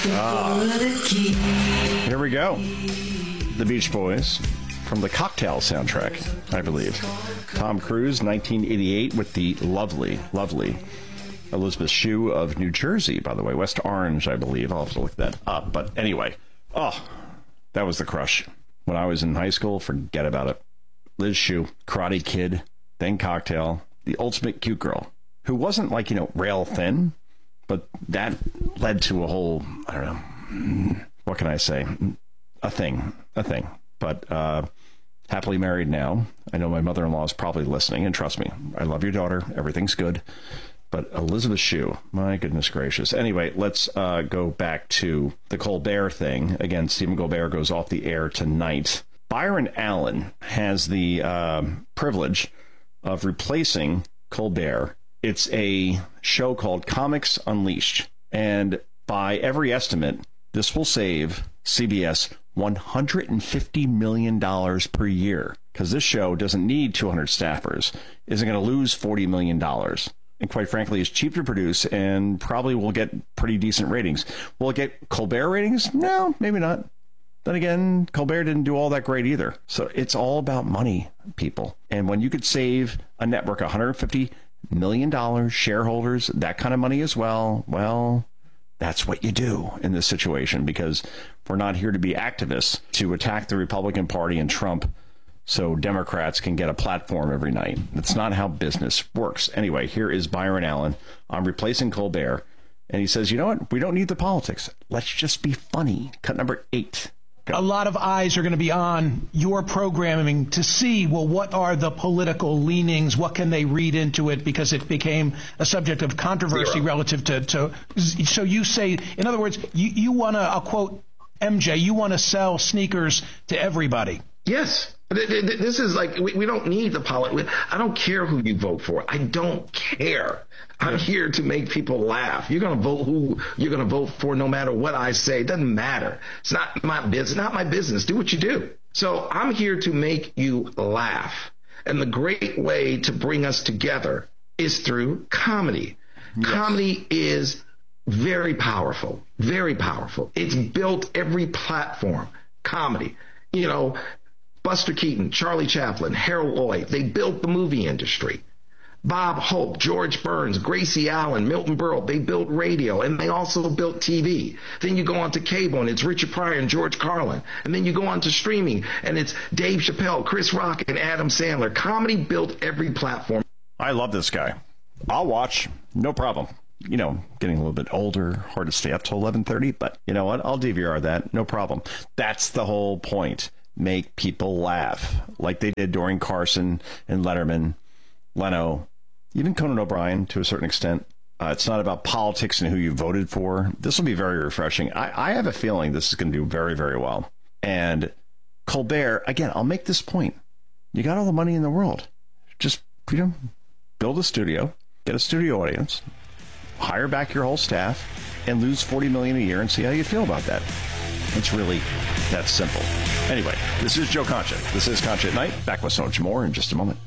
Here we go. The Beach Boys from the Cocktail soundtrack, I believe. Tom Cruise, 1988, with the lovely, lovely Elizabeth Shue of New Jersey, by the way. West Orange, I believe. I'll have to look that up. But anyway, that was the crush. When I was in high school, forget about it. Liz Shue, Karate Kid, then Cocktail, the ultimate cute girl, who wasn't like, rail thin, but that led to a whole, I don't know, what can I say? A thing. But happily married now. I know my mother-in-law is probably listening, and trust me, I love your daughter. Everything's good. But Elizabeth Shue, my goodness gracious. Anyway, let's go back to the Colbert thing. Again, Stephen Colbert goes off the air tonight. Byron Allen has the privilege of replacing Colbert. It's a show called Comics Unleashed. And by every estimate, this will save CBS $150 million per year, because this show doesn't need 200 staffers, isn't going to lose $40 million. And quite frankly, it's cheap to produce and probably will get pretty decent ratings. Will it get Colbert ratings? No, maybe not. Then again, Colbert didn't do all that great either. So it's all about money, people. And when you could save a network $150 million, shareholders, that kind of money as well, that's what you do in this situation, because we're not here to be activists to attack the Republican Party and Trump so Democrats can get a platform every night. That's not how business works. Anyway, here is Byron Allen. I'm replacing Colbert. And he says, you know what? We don't need the politics. Let's just be funny. Cut number 8. Go. A lot of eyes are going to be on your programming to see, well, what are the political leanings? What can they read into it? Because it became a subject of controversy relative to. So you say, in other words, you want to, I'll quote MJ, you want to sell sneakers to everybody. Yes. This is like, we don't need the politics. I don't care who you vote for. I don't care. I'm here to make people laugh. You're going to vote who you're going to vote for no matter what I say. It doesn't matter. It's not my business. Not my business. Do what you do. So I'm here to make you laugh. And the great way to bring us together is through comedy. Yes. Comedy is very powerful. Very powerful. It's built every platform. Comedy. Buster Keaton, Charlie Chaplin, Harold Lloyd, they built the movie industry. Bob Hope, George Burns, Gracie Allen, Milton Berle, they built radio, and they also built TV. Then you go on to cable, and it's Richard Pryor and George Carlin. And then you go on to streaming, and it's Dave Chappelle, Chris Rock, and Adam Sandler. Comedy built every platform. I love this guy. I'll watch, no problem. Getting a little bit older, hard to stay up till 11:30, but you know what? I'll DVR that, no problem. That's the whole point. Make people laugh, like they did during Carson and Letterman, Leno, even Conan O'Brien to a certain extent. It's not about politics and who you voted for. This will be very refreshing. I have a feeling this is going to do very, very well. And Colbert, again, I'll make this point. You got all the money in the world. Just, build a studio, get a studio audience, hire back your whole staff, and lose $40 million a year and see how you feel about that. It's really that simple. Anyway, this is Joe Concha. This is Concha at Night. Back with so much more in just a moment.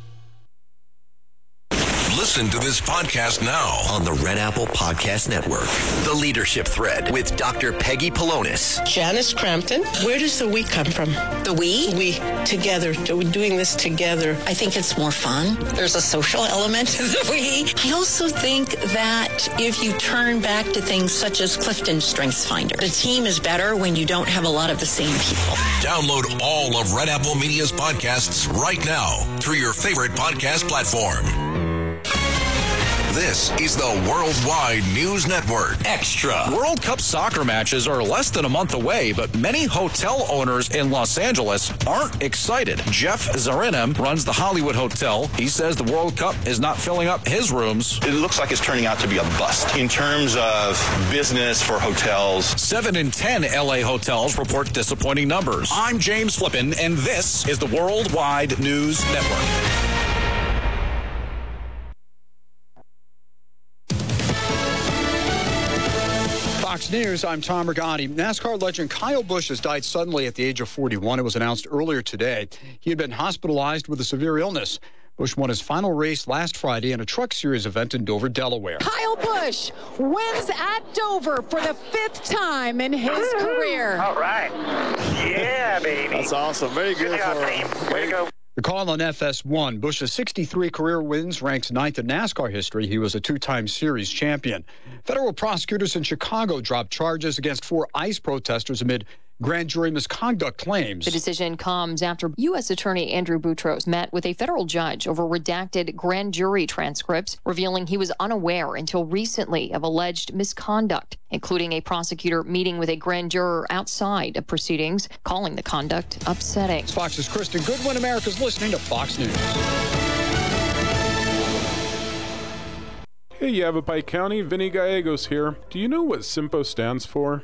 Listen to this podcast now on the Red Apple Podcast Network. The Leadership Thread with Dr. Peggy Polonis. Janice Crampton. Where does the we come from? The we? We. Together. We're doing this together. I think it's more fun. There's a social element to the we. I also think that if you turn back to things such as Clifton Strengths Finder, the team is better when you don't have a lot of the same people. Download all of Red Apple Media's podcasts right now through your favorite podcast platform. This is the Worldwide News Network Extra. World Cup soccer matches are less than a month away, but many hotel owners in Los Angeles aren't excited. Jeff Zarinem runs the Hollywood Hotel. He says the World Cup is not filling up his rooms. It looks like it's turning out to be a bust in terms of business for hotels. 7 in 10 LA hotels report disappointing numbers. I'm James Flippin, and this is the Worldwide News Network. Fox News, I'm Tom Regani. NASCAR legend Kyle Busch has died suddenly at the age of 41. It was announced earlier today. He had been hospitalized with a severe illness. Busch won his final race last Friday in a Truck Series event in Dover, Delaware. Kyle Busch wins at Dover for the 5th time in his career. All right. Yeah, baby. That's awesome. Very good for him. Way to go. The call on FS1, Busch's 63 career wins ranks 9th in NASCAR history. He was a 2-time series champion. Federal prosecutors in Chicago dropped charges against 4 ICE protesters amid grand jury misconduct claims. The decision comes after U.S. Attorney Andrew Boutros met with a federal judge over redacted grand jury transcripts, revealing he was unaware until recently of alleged misconduct, including a prosecutor meeting with a grand juror outside of proceedings, calling the conduct upsetting. Fox's Kristen Goodwin. America's listening to Fox News. Hey, Yavapai County, Vinny Gallegos here. Do you know what SIMPO stands for?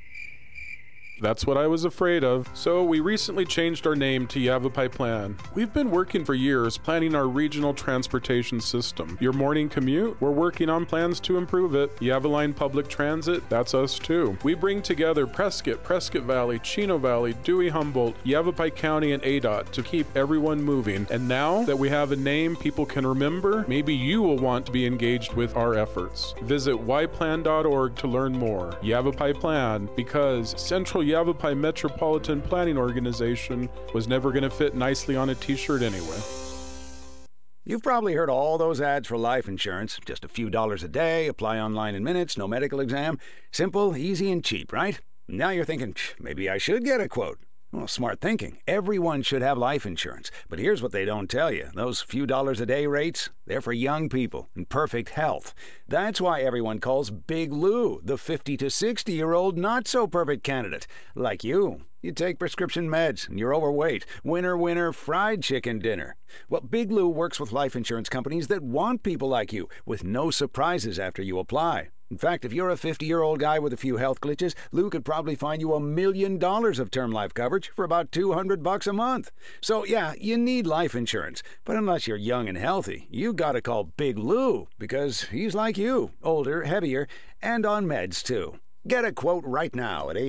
That's what I was afraid of. So we recently changed our name to Yavapai Plan. We've been working for years planning our regional transportation system. Your morning commute? We're working on plans to improve it. Yavaline Public Transit? That's us too. We bring together Prescott, Prescott Valley, Chino Valley, Dewey Humboldt, Yavapai County, and ADOT to keep everyone moving. And now that we have a name people can remember, maybe you will want to be engaged with our efforts. Visit yplan.org to learn more. Yavapai Plan, because Central Yavapai Metropolitan Planning Organization was never going to fit nicely on a t-shirt anyway. You've probably heard all those ads for life insurance. Just a few dollars a day, apply online in minutes, no medical exam. Simple, easy, and cheap, right? Now you're thinking, maybe I should get a quote. Well, smart thinking. Everyone should have life insurance. But here's what they don't tell you. Those few dollars a day rates, they're for young people in perfect health. That's why everyone calls Big Lou the 50 to 60-year-old not-so-perfect candidate. Like you. You take prescription meds and you're overweight. Winner, winner, fried chicken dinner. Well, Big Lou works with life insurance companies that want people like you, with no surprises after you apply. In fact, if you're a 50-year-old guy with a few health glitches, Lou could probably find you $1 million of term life coverage for about $200 a month. So, yeah, you need life insurance. But unless you're young and healthy, you gotta call Big Lou, because he's like you, older, heavier, and on meds, too. Get a quote right now at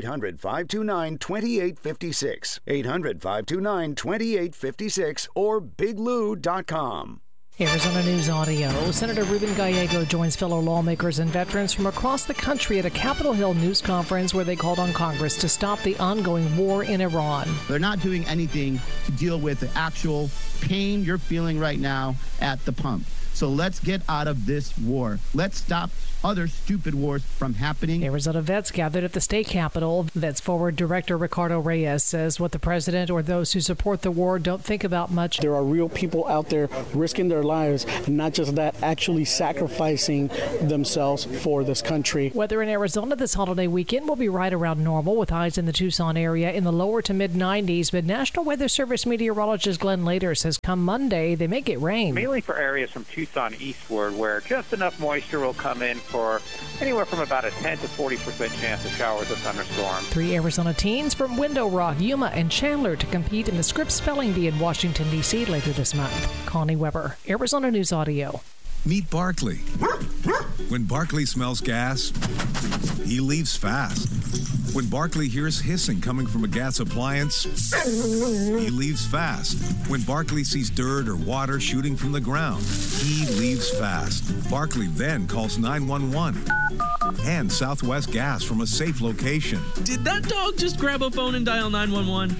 800-529-2856, 800-529-2856, or biglou.com. Arizona News Audio. Senator Ruben Gallego joins fellow lawmakers and veterans from across the country at a Capitol Hill news conference where they called on Congress to stop the ongoing war in Iran. They're not doing anything to deal with the actual pain you're feeling right now at the pump. So let's get out of this war. Let's stop other stupid wars from happening. Arizona vets gathered at the state capitol. Vets Forward Director Ricardo Reyes says what the president or those who support the war don't think about much. There are real people out there risking their lives, and not just that, actually sacrificing themselves for this country. Weather in Arizona this holiday weekend will be right around normal, with highs in the Tucson area in the lower to mid-90s. But National Weather Service meteorologist Glenn Lader says come Monday, they may get rain. Mainly for areas from Tucson eastward, where just enough moisture will come in for anywhere from about a 10 to 40% chance of showers or thunderstorms. 3 Arizona teens from Window Rock, Yuma, and Chandler to compete in the Scripps Spelling Bee in Washington, D.C. later this month. Connie Weber, Arizona News Audio. Meet Barkley. When Barkley smells gas, he leaves fast. When Barkley hears hissing coming from a gas appliance, he leaves fast. When Barkley sees dirt or water shooting from the ground, he leaves fast. Barkley then calls 911 and Southwest Gas from a safe location. Did that dog just grab a phone and dial 911?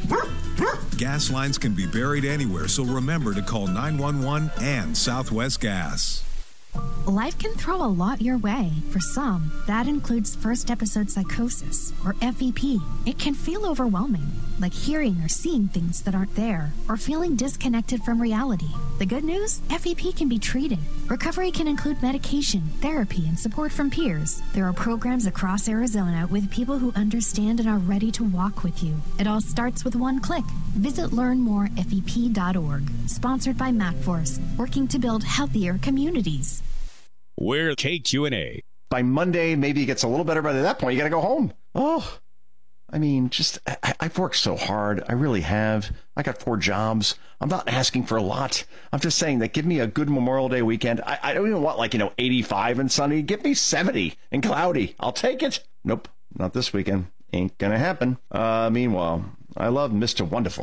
Gas lines can be buried anywhere, so remember to call 911 and Southwest Gas. Life can throw a lot your way. For some, that includes first episode psychosis, or FEP. It can feel overwhelming, like hearing or seeing things that aren't there, or feeling disconnected from reality. The good news? FEP can be treated. Recovery can include medication, therapy, and support from peers. There are programs across Arizona with people who understand and are ready to walk with you. It all starts with one click. Visit learnmorefep.org. Sponsored by MacForce, working to build healthier communities. We're KQNA. By Monday, maybe it gets a little better, but at that point, you got to go home. Oh, I mean, I've worked so hard. I really have. I got 4 jobs. I'm not asking for a lot. I'm just saying that give me a good Memorial Day weekend. I don't even want 85 and sunny. Give me 70 and cloudy. I'll take it. Nope, not this weekend. Ain't gonna happen. Meanwhile, I love Mr. Wonderful.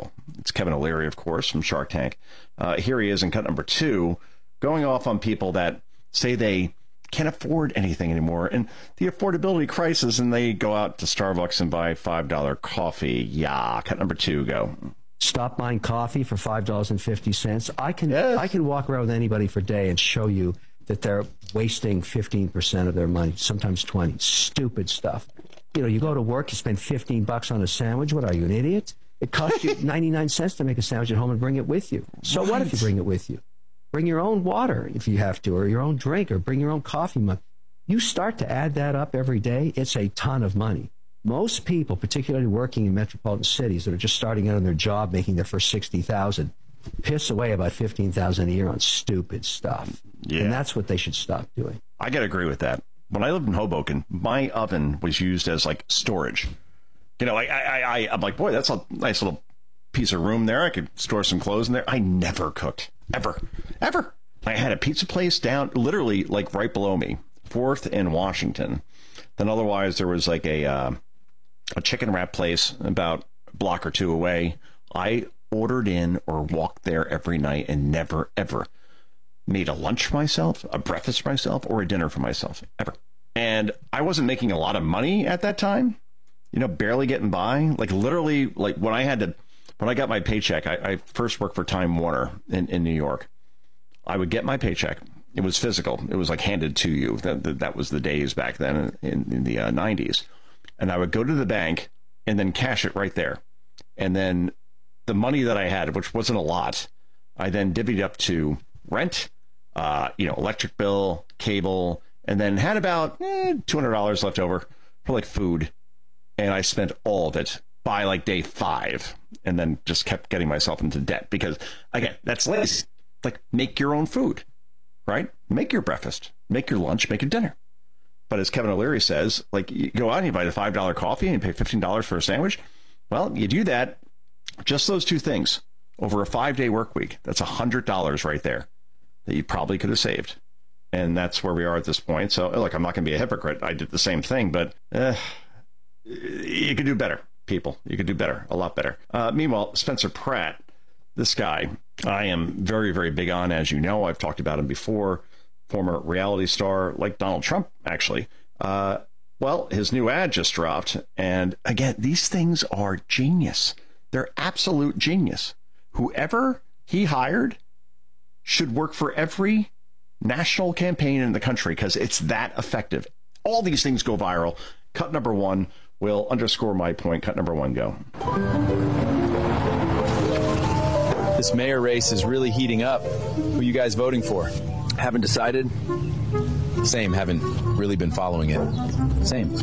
It's Kevin O'Leary, of course, from Shark Tank. Here he is in cut number 2, going off on people that say they can't afford anything anymore and the affordability crisis, and they go out to Starbucks and buy $5 coffee. Yeah, cut number 2, go. Stop buying coffee for $5.50. I can walk around with anybody for a day and show you that they're wasting 15% of their money, sometimes 20. Stupid stuff. You know, you go to work, you spend $15 on a sandwich. What are you, an idiot? It costs you 99 cents to make a sandwich at home and bring it with you. So what if you bring it with you? Bring your own water if you have to, or your own drink, or bring your own coffee mug. You start to add that up every day, it's a ton of money. Most people, particularly working in metropolitan cities that are just starting out on their job, making their first $60,000, piss away about $15,000 a year on stupid stuff. Yeah. And that's what they should stop doing. I got to agree with that. When I lived in Hoboken, my oven was used as like storage. You know, I'm like, boy, that's a nice little piece of room there. I could store some clothes in there. I never cooked. Ever. I had a pizza place down, literally like right below me, 4th and Washington. Then otherwise there was like a chicken wrap place about a block or 2 away. I ordered in or walked there every night and never, ever made a lunch for myself, a breakfast for myself, or a dinner for myself, ever. And I wasn't making a lot of money at that time, you know, barely getting by. Like literally, like when I got my paycheck, I first worked for Time Warner in New York. I would get my paycheck. It was physical. It was like handed to you. That was the days back then in the 90s. And I would go to the bank and then cash it right there. And then the money that I had, which wasn't a lot, I then divvied up to rent, electric bill, cable, and then had about $200 left over for like food. And I spent all of it by like day 5, and then just kept getting myself into debt because, again, that's lazy. Like, make your own food, right? Make your breakfast, make your lunch, make your dinner. But as Kevin O'Leary says, like, you go out and you buy the $5 coffee and pay $15 for a sandwich. Well, you do that, just those 2 things, over a 5-day work week. That's $100 right there that you probably could have saved. And that's where we are at this point. So, look, I'm not going to be a hypocrite. I did the same thing, but you could do better, people. You could do better, a lot better. Meanwhile, Spencer Pratt, this guy, I am very, very big on, as you know. I've talked about him before. Former reality star, like Donald Trump, actually. Well, his new ad just dropped. And again, these things are genius. They're absolute genius. Whoever he hired should work for every national campaign in the country because it's that effective. All these things go viral. Cut number 1 will underscore my point. Cut number 1, go. This mayor race is really heating up. Who are you guys voting for? Haven't decided? Same, haven't really been following it. Same.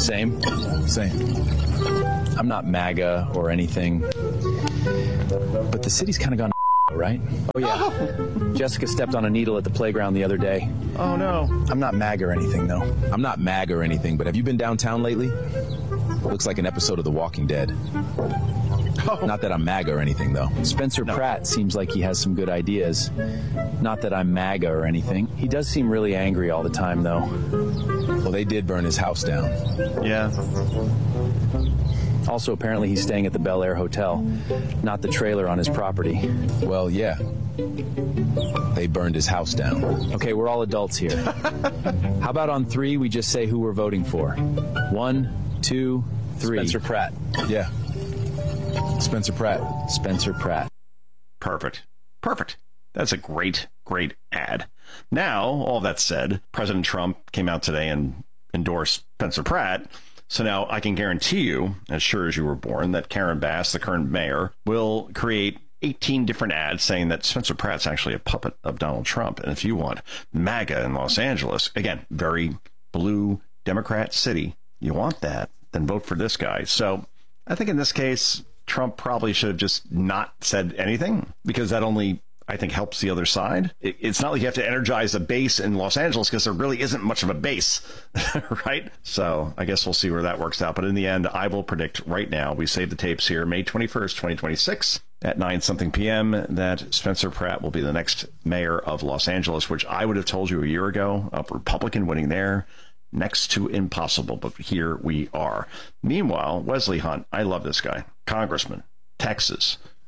I'm not MAGA or anything, but the city's kind of gone right? Oh, yeah. Jessica stepped on a needle at the playground the other day. Oh, no. I'm not MAGA or anything, though. I'm not MAGA or anything, but have you been downtown lately? Looks like an episode of The Walking Dead. Oh. Not that I'm MAGA or anything, though. Spencer Pratt seems like he has some good ideas. Not that I'm MAGA or anything. He does seem really angry all the time, though. Well, they did burn his house down. Yeah. Also, apparently he's staying at the Bel Air Hotel, not the trailer on his property. Well, yeah. They burned his house down. Okay, we're all adults here. How about on 3, we just say who we're voting for? 1, 2, 3. Spencer Pratt. Yeah. Spencer Pratt. Spencer Pratt. Perfect. That's a great ad. Now, all that said, President Trump came out today and endorsed Spencer Pratt. So now I can guarantee you, as sure as you were born, that Karen Bass, the current mayor, will create 18 different ads saying that Spencer Pratt's actually a puppet of Donald Trump. And if you want MAGA in Los Angeles, again, very blue Democrat city, you want that, then vote for this guy. So I think in this case, Trump probably should have just not said anything because that only, I think, helps the other side. It's not like you have to energize a base in Los Angeles because there really isn't much of a base, right? So I guess we'll see where that works out. But in the end, I will predict right now, we save the tapes here, May 21st, 2026 at 9-something p.m. that Spencer Pratt will be the next mayor of Los Angeles, which I would have told you a year ago, a Republican winning there. Next to impossible, but here we are. Meanwhile, Wesley Hunt, I love this guy. Congressman, Texas,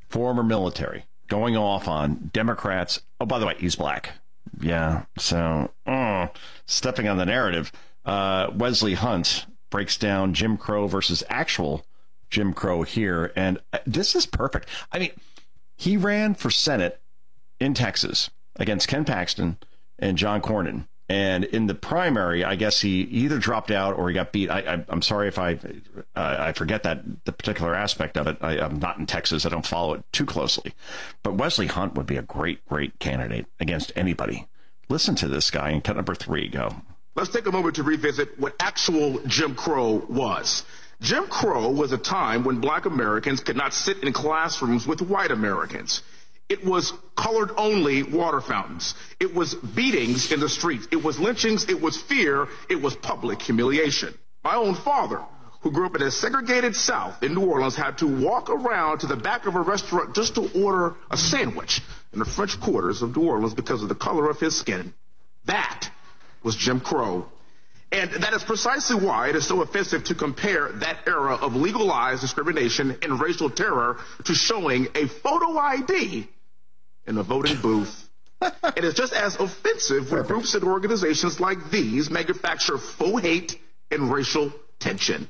former military, going off on Democrats. Oh, by the way, he's black. Yeah, so stepping on the narrative. Wesley Hunt breaks down Jim Crow versus actual Jim Crow here, and this is perfect. I mean, he ran for Senate in Texas against Ken Paxton and John Cornyn. And in the primary, I guess he either dropped out or he got beat. I'm sorry if I forget the particular aspect of it. I'm not in Texas. I don't follow it too closely. But Wesley Hunt would be a great candidate against anybody. Listen to this guy in cut number 3. Go. Let's take a moment to revisit what actual Jim Crow was. Jim Crow was a time when black Americans could not sit in classrooms with white Americans. It was colored-only water fountains. It was beatings in the streets. It was lynchings. It was fear. It was public humiliation. My own father, who grew up in a segregated South in New Orleans, had to walk around to the back of a restaurant just to order a sandwich in the French quarters of New Orleans because of the color of his skin. That was Jim Crow. And that is precisely why it is so offensive to compare that era of legalized discrimination and racial terror to showing a photo ID in a voting booth. It is just as offensive when groups and organizations like these manufacture faux hate and racial tension.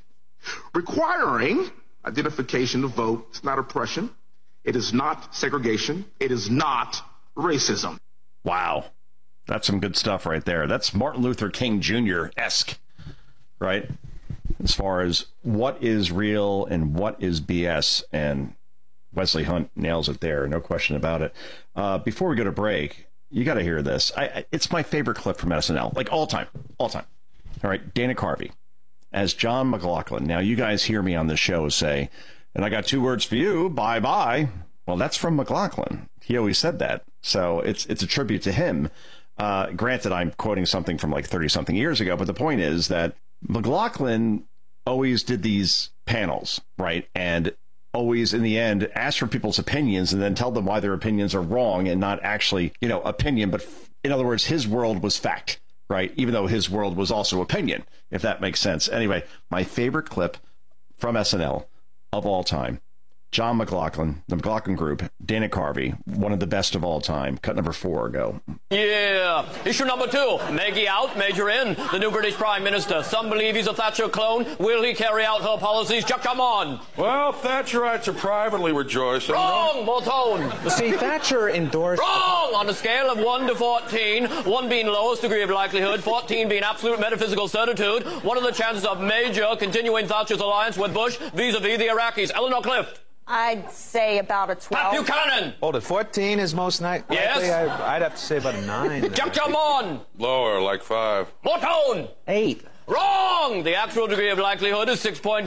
Requiring identification to vote is not oppression. It is not segregation. It is not racism. Wow. That's some good stuff right there. That's Martin Luther King Jr.-esque, right? As far as what is real and what is BS, and Wesley Hunt nails it there, no question about it. Before we go to break, you got to hear this. It's my favorite clip from SNL, like all time. All right, Dana Carvey as John McLaughlin. Now, you guys hear me on the show say, and I got 2 words for you, bye-bye. Well, that's from McLaughlin. He always said that, so it's a tribute to him. Granted, I'm quoting something from like 30-something years ago, but the point is that McLaughlin always did these panels, right? And always, in the end, ask for people's opinions and then tell them why their opinions are wrong and not actually, opinion. But in other words, his world was fact, right? Even though his world was also opinion, if that makes sense. Anyway, my favorite clip from SNL of all time, John McLaughlin, the McLaughlin Group, Dana Carvey, one of the best of all time. Cut number 4, go. Yeah. Issue number 2, Maggie out, Major in. The new British Prime Minister. Some believe he's a Thatcher clone. Will he carry out her policies? Come on. Well, Thatcherites are privately rejoicing. Wrong, more tone. See, Thatcher endorsed... Wrong! On a scale of 1 to 14, 1 being lowest degree of likelihood, 14 being absolute metaphysical certitude, what are the chances of Major continuing Thatcher's alliance with Bush vis-a-vis the Iraqis? Eleanor Clift. I'd say about a 12. Pat Buchanan! Hold it, 14 is most likely? Yes. I'd have to say about a 9. Come on! Lower, like 5. More tone! 8. Wrong! The actual degree of likelihood is 6.5.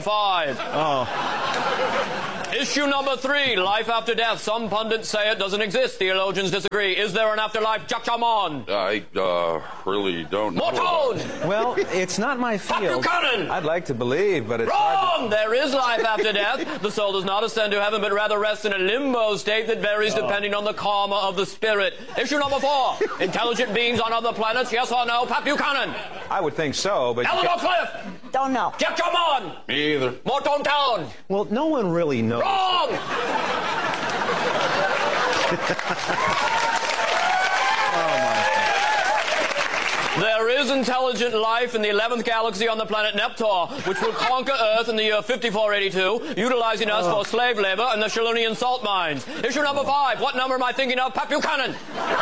Oh. Issue number 3, life after death. Some pundits say it doesn't exist. Theologians disagree. Is there an afterlife? Come on! I really don't know. More tone! Well, it's not my field. Buchanan! I'd like to believe, but it's Wrong! hard to... There is life after death. The soul does not ascend to heaven, but rather rests in a limbo state that varies depending on the karma of the spirit. Issue number 4, intelligent beings on other planets, yes or no? Pat Buchanan! I would think so, but... Eleanor Clift! Don't know. Come on! Me either. More tone down! Well, no one really knows. Wrong! There is intelligent life in the 11th galaxy on the planet Neptar, which will conquer Earth in the year 5482, utilizing us for slave labor and the Shalunian salt mines. Issue number 5. What number am I thinking of? Pat Buchanan!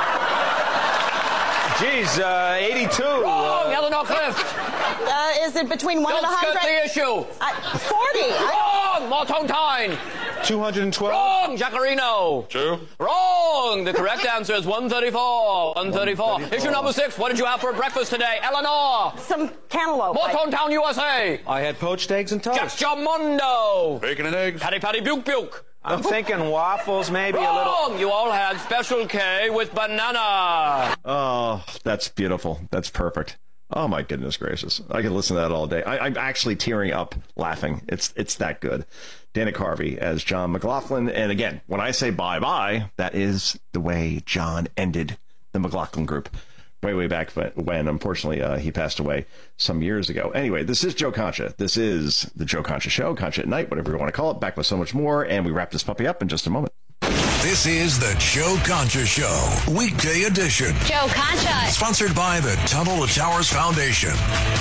Geez, 82. Wrong! Eleanor Clift! Is it between 1 and 100? Don't skirt the issue! 40! Wrong! Morton Tyne! 212. Wrong! Jacarino! 2. Wrong! The correct answer is 134. 134. Issue number 6. What did you have for breakfast today? Eleanor! Some cantaloupe. Morton Town, USA! I had poached eggs and toast. Jackjamundo! Bacon and eggs. Patty Buke Buke! I'm thinking waffles, maybe a little... Wrong! You all had Special K with banana! Oh, that's beautiful. That's perfect. Oh, my goodness gracious. I could listen to that all day. I'm actually tearing up laughing. It's that good. Dana Carvey as John McLaughlin. And again, when I say bye-bye, that is the way John ended the McLaughlin Group. Way back when, unfortunately, he passed away some years ago. Anyway, this is Joe Concha. This is the Joe Concha Show, Concha at Night, whatever you want to call it. Back with so much more, and we wrap this puppy up in just a moment. This is the Joe Concha Show, weekday edition. Joe Concha. Sponsored by the Tunnel to Towers Foundation.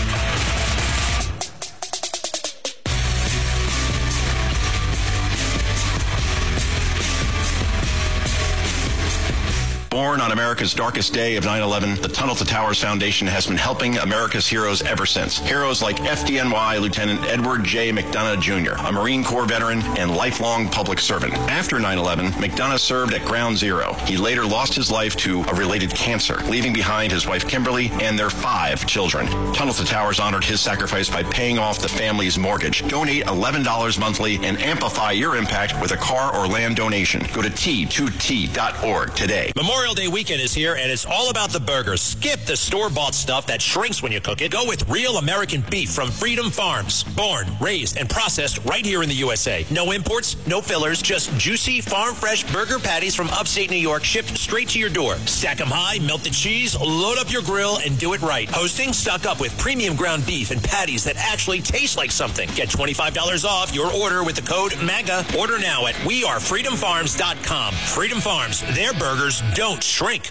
Born on America's darkest day of 9/11, the Tunnel to Towers Foundation has been helping America's heroes ever since. Heroes like FDNY Lieutenant Edward J. McDonough Jr., a Marine Corps veteran and lifelong public servant. After 9/11, McDonough served at Ground Zero. He later lost his life to a related cancer, leaving behind his wife Kimberly and their 5 children. Tunnel to Towers honored his sacrifice by paying off the family's mortgage. Donate $11 monthly and amplify your impact with a car or land donation. Go to T2T.org today. Memorial Day weekend is here, and it's all about the burgers. Skip the store-bought stuff that shrinks when you cook it. Go with real American beef from Freedom Farms. Born, raised, and processed right here in the USA. No imports, no fillers, just juicy, farm-fresh burger patties from upstate New York shipped straight to your door. Stack them high, melt the cheese, load up your grill, and do it right. Hosting, stock up with premium ground beef and patties that actually taste like something. Get $25 off your order with the code MAGA. Order now at wearefreedomfarms.com. Freedom Farms, their burgers don't shrink.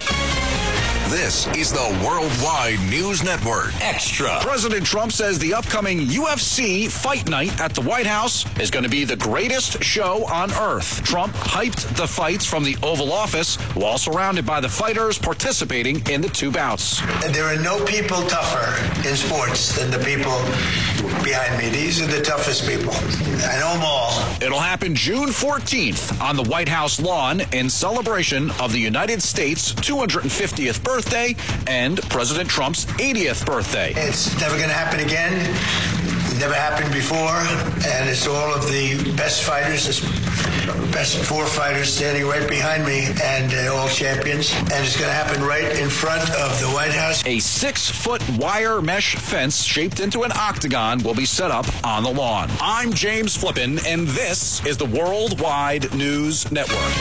This is the Worldwide News Network. Extra. President Trump says the upcoming UFC Fight Night at the White House is going to be the greatest show on earth. Trump hyped the fights from the Oval Office while surrounded by the fighters participating in the 2 bouts. There are no people tougher in sports than the people behind me. These are the toughest people. I know them all. It'll happen June 14th on the White House lawn in celebration of the United States' 250th birthday and President Trump's 80th birthday. It's never going to happen again. It never happened before. And it's all of the best fighters, best 4 fighters standing right behind me, and all champions. And it's going to happen right in front of the White House. A 6-foot wire mesh fence shaped into an octagon will be set up on the lawn. I'm James Flippin, and this is the Worldwide News Network.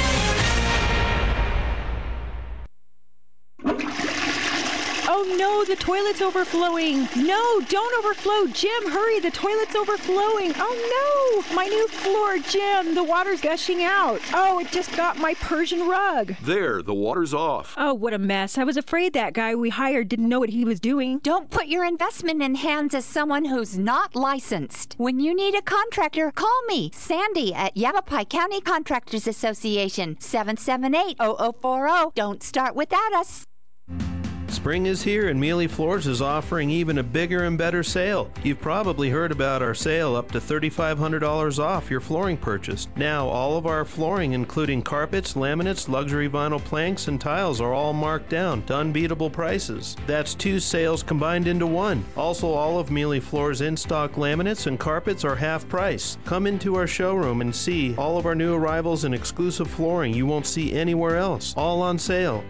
Oh no, the toilet's overflowing. No, don't overflow. Jim, hurry, the toilet's overflowing. Oh no, my new floor, Jim, the water's gushing out. Oh, it just got my Persian rug. There, the water's off. Oh, what a mess. I was afraid that guy we hired didn't know what he was doing. Don't put your investment in hands of someone who's not licensed. When you need a contractor, call me, Sandy, at Yavapai County Contractors Association, 778-0040. Don't start without us. Spring is here and Mealy Floors is offering even a bigger and better sale. You've probably heard about our sale up to $3,500 off your flooring purchase. Now, all of our flooring, including carpets, laminates, luxury vinyl planks, and tiles, are all marked down to unbeatable prices. That's 2 sales combined into one. Also, all of Mealy Floors' in-stock laminates and carpets are half price. Come into our showroom and see all of our new arrivals and exclusive flooring you won't see anywhere else. All on sale.